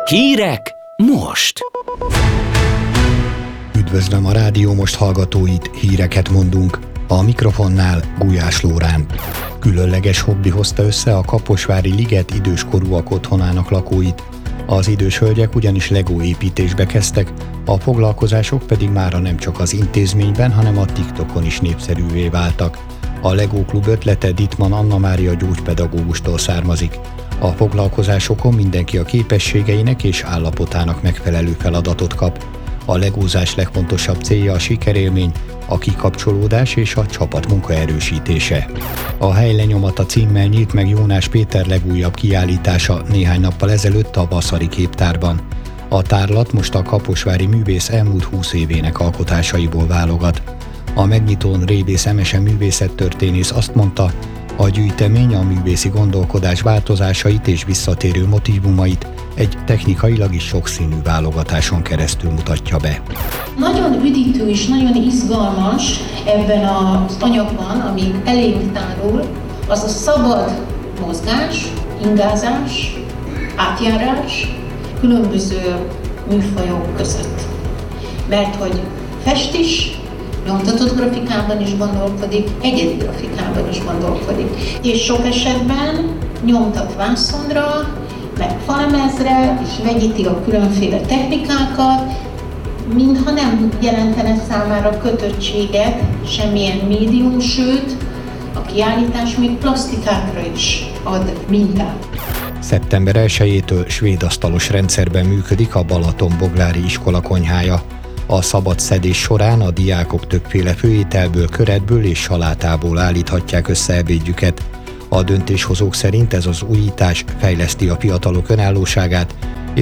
Hírek most! Üdvözlöm a Rádió Most hallgatóit, híreket mondunk. A mikrofonnál Gulyás Lórán. Különleges hobbi hozta össze a Kaposvári liget időskorúak otthonának lakóit. Az idős hölgyek ugyanis Lego építésbe kezdtek, a foglalkozások pedig mára nem csak az intézményben, hanem a TikTokon is népszerűvé váltak. A Lego Klub ötlete Dittmann Anna Mária gyógypedagógustól származik. A foglalkozásokon mindenki a képességeinek és állapotának megfelelő feladatot kap. A legózás legfontosabb célja a sikerélmény, a kikapcsolódás és a csapatmunka erősítése. A Hely lenyomata címmel nyílt meg Jónás Péter legújabb kiállítása néhány nappal ezelőtt a Vaszari képtárban. A tárlat most a kaposvári művész elmúlt 20 évének alkotásaiból válogat. A megnyitón Révész Emese művészettörténész azt mondta, a gyűjtemény a művészi gondolkodás változásait és visszatérő motívumait egy technikailag is sokszínű válogatáson keresztül mutatja be. Nagyon üdítő és nagyon izgalmas ebben az anyagban, ami elénk tárul, az a szabad mozgás, ingázás, átjárás különböző műfajok között. Mert hogy fest is, nyomtatott grafikában is gondolkodik, egyedi grafikában is gondolkodik. És sok esetben nyomtat vászonra, meg falemezre, és vegyíti a különféle technikákat, mintha nem jelentene számára kötöttséget semmilyen médium, sőt, a kiállítás még plastikákra is ad mintát. Szeptember 1-től svéd asztalos rendszerben működik a Balatonboglári iskola konyhája. A szabad szedés során a diákok többféle főételből, köretből és salátából állíthatják össze ebédjüket. A döntéshozók szerint ez az újítás fejleszti a fiatalok önállóságát,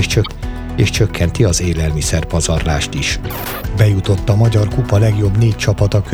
és csökkenti az élelmiszerpazarlást is. Bejutott a Magyar Kupa legjobb 4 csapata